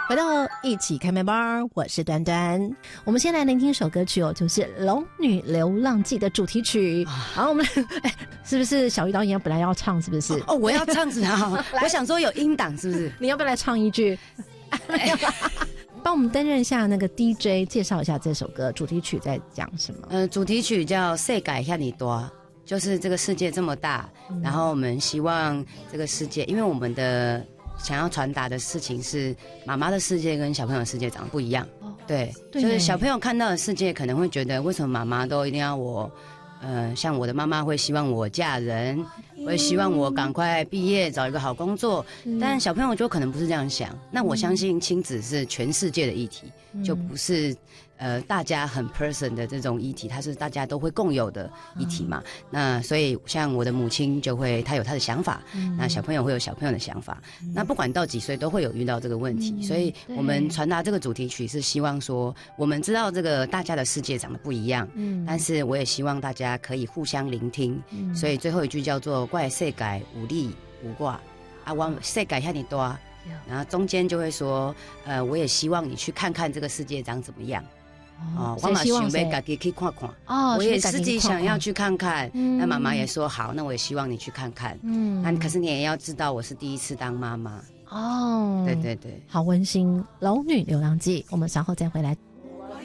回到一起开麦吧，我是端端。我们先来聆听一首歌曲哦，就是《龙女流浪记》的主题曲。好，我们是不是小鱼导演本来要唱，是不是？ 哦，我要唱是吧？我想说有音档是不是？ 你要不要来唱一句？帮我们担任一下那个 DJ， 介绍一下这首歌主题曲在讲什么？ 主题曲叫《世界遐尼大》，就是这个世界这么大，然后我们希望这个世界，因为我们的想要传达的事情是妈妈的世界跟小朋友的世界长得不一样。对，就是小朋友看到的世界可能会觉得，为什么妈妈都一定要我？像我的妈妈会希望我嫁人，会希望我赶快毕业找一个好工作，但小朋友就可能不是这样想。那我相信亲子是全世界的议题，就不是大家很 person 的这种议题，它是大家都会共有的议题嘛。那所以像我的母亲就会，她有她的想法，那小朋友会有小朋友的想法，那不管到几岁都会有遇到这个问题，所以我们传达这个主题曲是希望说，我们知道这个大家的世界长得不一样，但是我也希望大家可以互相聆听，所以最后一句叫做怪世界有理有我啊，我世界遐尼大，然后中间就会说我也希望你去看看这个世界长怎么样。我嘛想要自己去看看，我也自己想要去看看。那妈妈也说好，那我也希望你去看看。那可是你也要知道，我是第一次当妈妈。 哦， 对对对， 好温馨，《龙女流浪记》，我们稍后再回来。